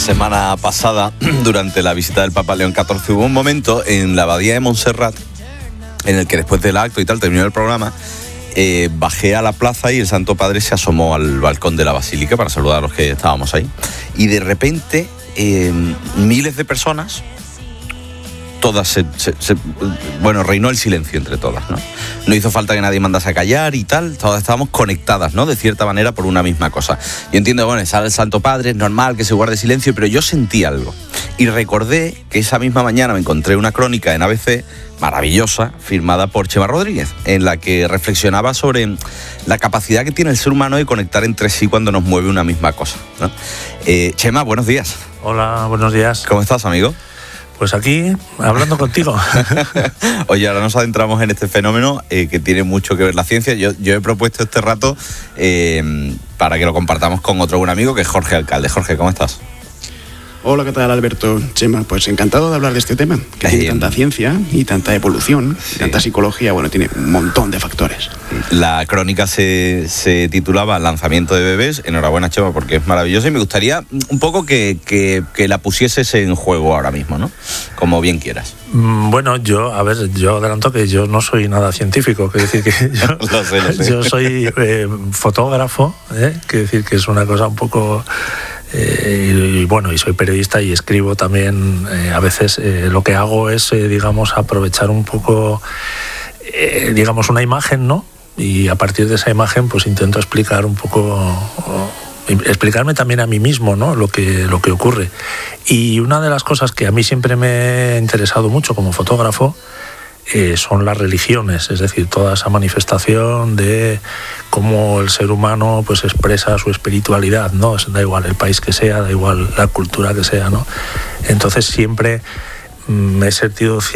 semana pasada, durante la visita del Papa León XIV, hubo un momento en la abadía de Montserrat en el que después del acto y tal, terminó el programa, bajé a la plaza y el Santo Padre se asomó al balcón de la basílica para saludar a los que estábamos ahí. Y de repente, miles de personas, todas bueno, reinó el silencio entre todas, ¿no? No hizo falta que nadie mandase a callar y tal, todas estábamos conectadas, ¿no? De cierta manera por una misma cosa. Yo entiendo, bueno, sale el Santo Padre, es normal que se guarde silencio, pero yo sentí algo. Y recordé que esa misma mañana me encontré una crónica en ABC maravillosa, firmada por Chema Rodríguez, en la que reflexionaba sobre la capacidad que tiene el ser humano de conectar entre sí cuando nos mueve una misma cosa, ¿no? Chema, buenos días. Hola, buenos días. ¿Cómo estás, amigo? Pues aquí, hablando contigo. Oye, ahora nos adentramos en este fenómeno que tiene mucho que ver la ciencia. Yo he propuesto este rato para que lo compartamos con otro buen amigo, que es Jorge Alcalde. Jorge, ¿cómo estás? Hola, ¿qué tal, Alberto? Chema, pues encantado de hablar de este tema, que tiene tanta ciencia y tanta evolución, y tanta psicología, bueno, tiene un montón de factores. La crónica se titulaba Lanzamiento de bebés. Enhorabuena, Chema, porque es maravillosa y me gustaría un poco que la pusieses en juego ahora mismo, ¿no? Como bien quieras. Bueno, yo adelanto que yo no soy nada científico, quiere decir que yo, lo sé. Yo soy fotógrafo, quiere decir que es una cosa un poco... y bueno, y soy periodista y escribo también. A veces lo que hago es, digamos, aprovechar un poco, digamos, una imagen, ¿no? Y a partir de esa imagen, pues intento explicar un poco, explicarme también a mí mismo, ¿no? Lo que ocurre. Y una de las cosas que a mí siempre me ha interesado mucho como fotógrafo son las religiones, es decir, toda esa manifestación de cómo el ser humano pues expresa su espiritualidad, ¿no? Da igual el país que sea, da igual la cultura que sea, ¿no? Entonces siempre me he sentido